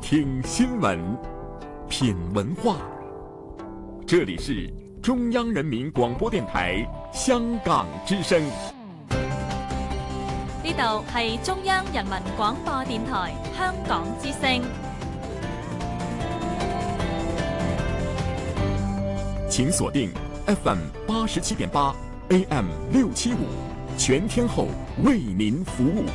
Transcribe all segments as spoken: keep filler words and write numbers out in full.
听新闻，品文化。这里是中央人民廣播電台香港之聲。 呢度係中央人民廣播電台香港之聲。 請鎖定 F M 八十七點八 A M 六七五，全天候為您服務。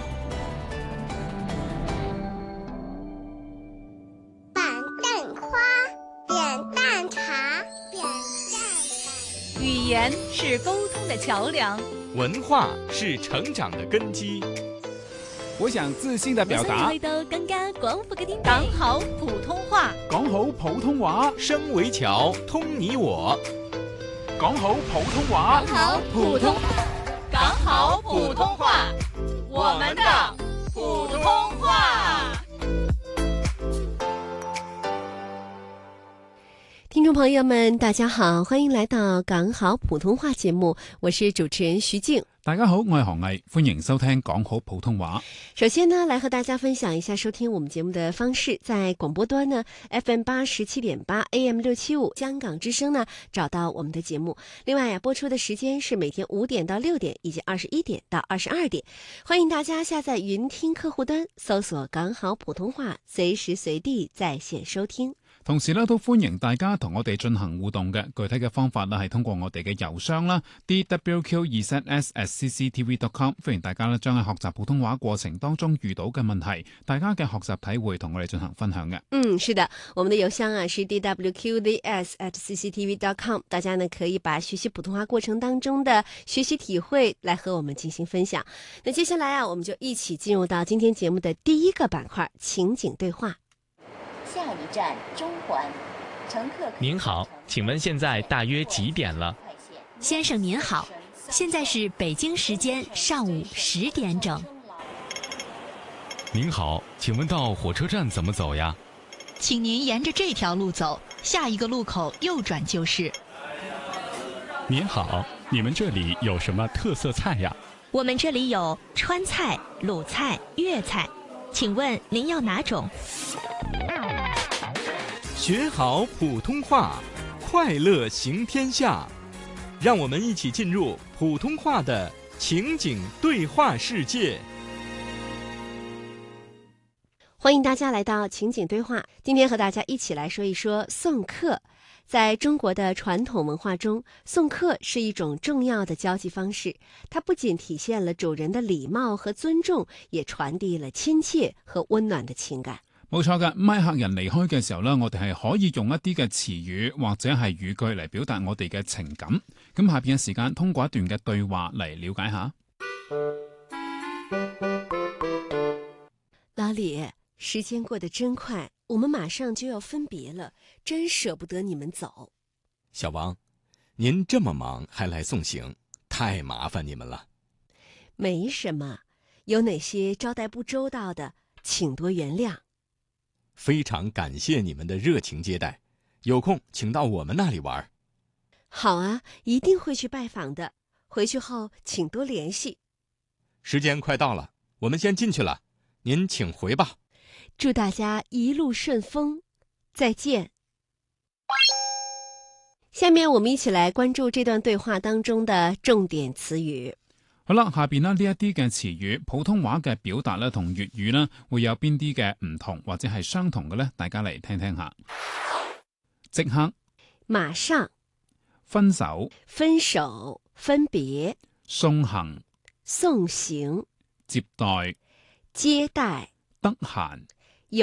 板凳花，扁担茶，扁担語言是溝通的橋梁， 文化是成長的根基。 我想自信地表達， 去到更加廣闊嘅天地。講好普通話， 講好普通話， 聲為橋，通你我。 講好普通話， 講好普通，講好普通話，我們的普通話。 聽眾朋友們，大家好，歡迎來到講好普通話節目，我是主持人徐靜。 大家好，我係韓毅，歡迎收聽講好普通話。 首先呢，來和大家分享一下收聽我們節目的方式。在廣播端呢 F M 八十七點八 A M 六七五香港之聲呢找到我們的節目。另外呀，播出的時間是每天五點到六點以及二十一點到二十二點。歡迎大家下載雲聽客戶端，搜索講好普通話，隨時隨地在線收聽。 同時咧，都歡迎大家同我哋進行互動嘅。具體嘅方法咧，係通過我哋嘅郵箱啦 d w q 二 z s at c c t v dot com。歡迎大家咧，將喺學習普通話過程當中遇到嘅問題，大家嘅學習體會同我哋進行分享嘅。 嗯，是的，我們的郵箱啊是 d w q z s at c c t v dot com。大家呢可以把學習普通話過程當中的學習體會來和我們進行分享。那接下來啊，我們就一起進入到今天節目的第一個板塊——情景對話。 下一站中環，乘客。 您好，請問現在大約幾點了？ 先生您好，現在是北京時間上午十點整。 您好，請問到火車站怎麼走呀？ 請您沿着這條路走，下一個路口右轉就是。 您好，你們這裡有什麼特色菜呀？ 我們這裡有川菜、魯菜、粵菜，請問您要哪種？ 學好普通話，快樂行天下。讓我們一起進入普通話的情景對話世界。 歡迎大家來到情景對話，今天和大家一起來說一說送客。在中國的傳統文化中，送客是一種重要的交際方式，它不僅體現了主人的禮貌和尊重，也傳遞了親切和溫暖的情感。 冇錯嘅，咪客人離開嘅時候呢，我哋係可以用一啲嘅詞語或者係語句嚟表達我哋嘅情感。咁下邊嘅時間，通過一段嘅對話嚟了解下。 老李，時間過得真快，我們馬上就要分別了，真捨不得你們走。 小王，您這麼忙還來送行，太麻煩你們了。 沒什麼，有哪些招待不周到的，請多原諒。 非常感謝你們的熱情接待，有空請到我們那裡玩。 好啊，一定會去拜訪的，回去後請多聯繫。 時間快到了，我們先進去了，您請回吧。 祝大家一路順風，再見。下面我們一起來關注這段對話當中的重點詞語。 好啦，下邊呢呢一啲嘅詞語，普通話嘅表達咧同粵語呢會有邊啲嘅唔同或者係相同嘅呢？大家嚟聽聽下。即刻、 馬上、 分手、 分手、分別、 送行、 送行、 接待、 接待、 得閒、